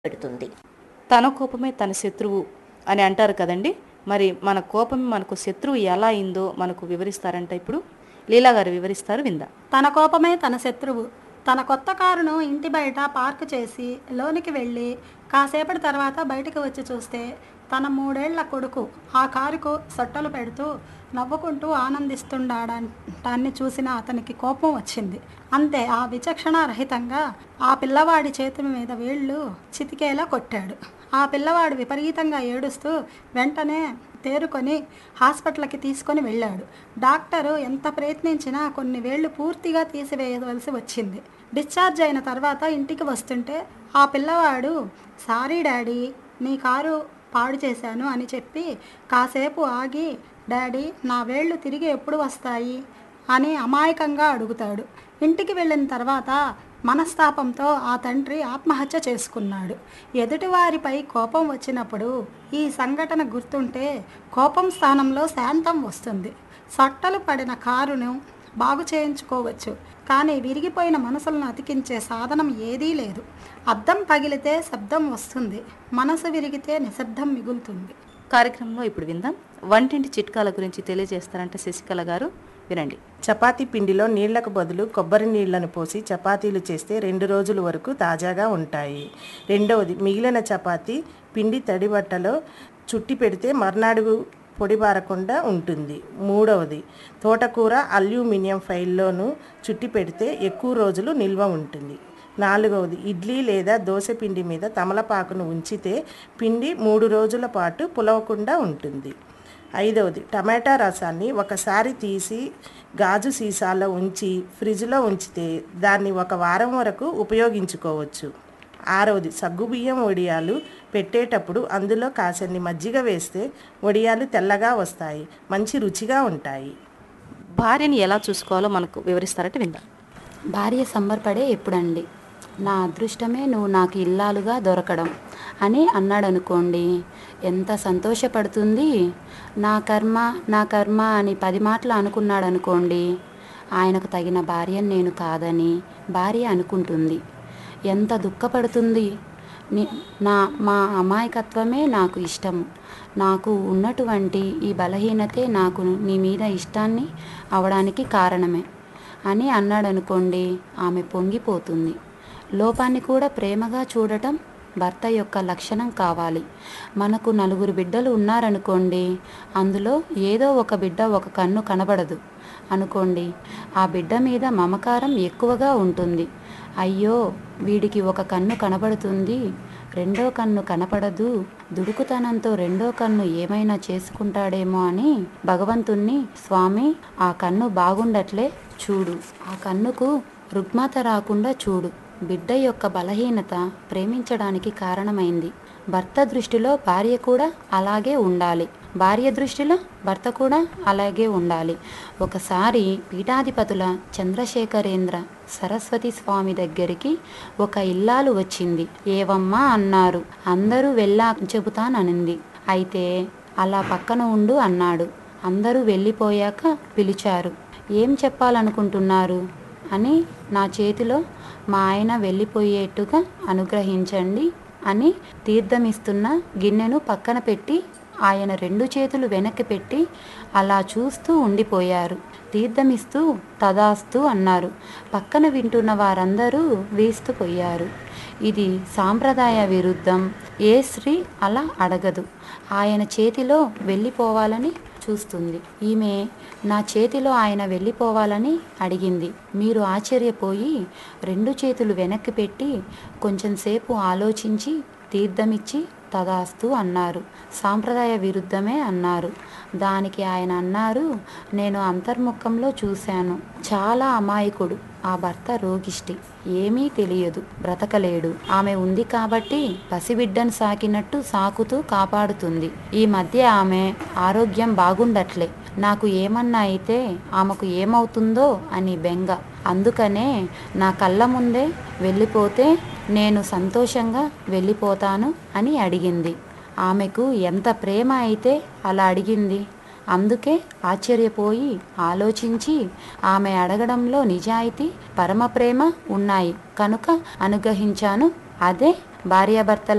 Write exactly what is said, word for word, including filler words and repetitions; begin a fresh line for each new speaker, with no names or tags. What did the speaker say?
పెడుతుంది.
తన కోపమే తన శత్రువు అని అంటారు కదండి. మరి మన కోపం మనకు శత్రువు ఎలా అయిందో మనకు వివరిస్తారంట. ఇప్పుడు లీలా గారు వివరిస్తారు, విందా.
తన కోపమే తన శత్రువు. తన కొత్త కారును ఇంటి బయట పార్కు చేసి లోనికి వెళ్ళి కాసేపటి తర్వాత బయటికి వచ్చి చూస్తే తన మూడేళ్ల కొడుకు ఆ కారుకు సొట్టలు పెడుతూ నవ్వుకుంటూ ఆనందిస్తుండడాన్ని చూసిన అతనికి కోపం వచ్చింది. అంతే, ఆ విచక్షణారహితంగా ఆ పిల్లవాడి చేతి మీద వేళ్ళు చితికేలా కొట్టాడు. ఆ పిల్లవాడు విపరీతంగా ఏడుస్తూ వెంటనే తేరుకొని హాస్పిటల్కి తీసుకొని వెళ్ళాడు. డాక్టరు ఎంత ప్రయత్నించినా కొన్ని వేళ్ళు పూర్తిగా తీసివేయవలసి వచ్చింది. డిశ్చార్జ్ అయిన తర్వాత ఇంటికి వస్తుంటే ఆ పిల్లవాడు, సారీ డాడీ, నీ కారు పాడు చేశాను అని చెప్పి కాసేపు ఆగి, డాడీ నా వేళ్ళు తిరిగి ఎప్పుడు వస్తాయి అని అమాయకంగా అడుగుతాడు. ఇంటికి వెళ్ళిన తర్వాత మనస్తాపంతో ఆ తండ్రి ఆత్మహత్య చేసుకున్నాడు. ఎదుటివారిపై కోపం వచ్చినప్పుడు ఈ సంఘటన గుర్తుంటే కోపం స్థానంలో శాంతం వస్తుంది. సొట్టలు పడిన కారును బాగు చేయించుకోవచ్చు, కానీ విరిగిపోయిన మనసులను అతికించే సాధనం ఏదీ లేదు. అద్దం పగిలితే శబ్దం వస్తుంది, మనసు విరిగితే నిశ్శబ్దం మిగులుతుంది.
కార్యక్రమంలో ఇప్పుడు విందాం. వంటింటి చిట్కాల గురించి తెలియజేస్తారంటే శశికళ గారు, వినండి.
చపాతీ పిండిలో నీళ్లకు బదులు కొబ్బరి నీళ్లను పోసి చపాతీలు చేస్తే రెండు రోజుల వరకు తాజాగా ఉంటాయి. రెండవది, మిగిలిన చపాతీ పిండి తడి బట్టలో చుట్టి పెడితే మర్నాడు పొడిబారకుండా ఉంటుంది. మూడవది, తోటకూర అల్యూమినియం ఫైల్లోనూ చుట్టి పెడితే ఎక్కువ రోజులు నిల్వ ఉంటుంది. నాలుగవది, ఇడ్లీ లేదా దోశ పిండి మీద తమలపాకును ఉంచితే పిండి మూడు రోజుల పాటు పులవకుండా ఉంటుంది. ఐదవది, టమాటా రసాన్ని ఒకసారి తీసి గాజు సీసాలో ఉంచి ఫ్రిడ్జ్లో ఉంచితే దాన్ని ఒక వారం వరకు ఉపయోగించుకోవచ్చు. ఆరవది, సగ్గుబియ్యం వడియాలు పెట్టేటప్పుడు అందులో కాసన్ని మజ్జిగ వేస్తే వడియాలు తెల్లగా వస్తాయి, మంచి రుచిగా ఉంటాయి.
భార్యని ఎలా చూసుకోవాలో మనకు వివరిస్తారంటే విందాం.
భార్య సంబరపడే ఎప్పుడండి, నా అదృష్టమే నువ్వు నాకు ఇల్లాలుగా దొరకడం అని అన్నాడనుకోండి, ఎంత సంతోషపడుతుంది. నా కర్మ నా కర్మ అని పది మాటలు అనుకున్నాడు అనుకోండి, ఆయనకు తగిన భార్యను నేను కాదని భార్య అనుకుంటుంది. ఎంత దుఃఖపడుతుంది. నా మా అమాయకత్వమే నాకు ఇష్టము, నాకు ఉన్నటువంటి ఈ బలహీనతే నాకు నీ మీద ఇష్టాన్ని అవడానికి కారణమే అని అన్నాడనుకోండి, ఆమె పొంగిపోతుంది. లోపాన్ని కూడా ప్రేమగా చూడటం భర్త యొక్క లక్షణం కావాలి. మనకు నలుగురు బిడ్డలు ఉన్నారనుకోండి, అందులో ఏదో ఒక బిడ్డ ఒక కన్ను కనబడదు అనుకోండి, ఆ బిడ్డ మీద మమకారం ఎక్కువగా ఉంటుంది. అయ్యో వీడికి ఒక కన్ను కనబడుతుంది, రెండో కన్ను కనపడదు, దుడుకుతనంతో రెండో కన్ను ఏమైనా చేసుకుంటాడేమో అని భగవంతుణ్ణి, స్వామి ఆ కన్ను బాగుండట్లే చూడు, ఆ కన్నుకు రుగ్మత రాకుండా చూడు. బిడ్డ యొక్క బలహీనత ప్రేమించడానికి కారణమైంది. భర్త దృష్టిలో భార్య కూడా అలాగే ఉండాలి, భార్య దృష్టిలో భర్త కూడా అలాగే ఉండాలి. ఒకసారి పీఠాధిపతుల చంద్రశేఖరేంద్ర సరస్వతి స్వామి దగ్గరికి ఒక ఇల్లాలు వచ్చింది. ఏవమ్మా అన్నారు. అందరూ వెళ్ళా చెబుతాననింది. అయితే అలా పక్కన ఉండు అన్నాడు. అందరూ వెళ్ళిపోయాక పిలిచారు. ఏం చెప్పాలనుకుంటున్నారు అని, నా చేతిలో మా ఆయన వెళ్ళిపోయేట్టుగా అనుగ్రహించండి అని తీర్థమిస్తున్న గిన్నెను పక్కన పెట్టి ఆయన రెండు చేతులు వెనక్కి పెట్టి అలా చూస్తూ ఉండిపోయారు. తీర్థమిస్తూ తదాస్తు అన్నారు. పక్కన వింటున్న వారందరూ వీస్తూ పోయారు. ఇది సాంప్రదాయ విరుద్ధం. ఏ స్త్రీ అలా అడగదు. ఆయన చేతిలో వెళ్ళిపోవాలని చూస్తుంది. ఈమె నా చేతిలో ఆయన వెళ్ళిపోవాలని అడిగింది. మీరు ఆశ్చర్యపోయి రెండు చేతులు వెనక్కి పెట్టి కొంచెం సేపు ఆలోచించి తీర్థమిచ్చి తదాస్తు అన్నారు. సాంప్రదాయ విరుద్ధమే అన్నారు. దానికి ఆయన అన్నారు, నేను అంతర్ముఖంలో చూశాను. చాలా అమాయకుడు ఆ భర్త, రోగిష్టి, ఏమీ తెలియదు, బ్రతకలేడు. ఆమె ఉంది కాబట్టి పసిబిడ్డను సాకినట్టు సాకుతూ కాపాడుతుంది. ఈ మధ్య ఆమె ఆరోగ్యం బాగుండట్లే. నాకు ఏమన్నా అయితే ఆమెకు ఏమవుతుందో అని బెంగ. అందుకనే నా కళ్ళ ముందే వెళ్ళిపోతే నేను సంతోషంగా వెళ్ళిపోతాను అని అడిగింది. ఆమెకు ఎంత ప్రేమ అయితే అలా అడిగింది. అందుకే ఆశ్చర్యపోయి ఆలోచించి ఆమె అడగడంలో నిజాయితీ, పరమ ప్రేమ ఉన్నాయి కనుక అనుగ్రహించాను. అదే భార్యాభర్తల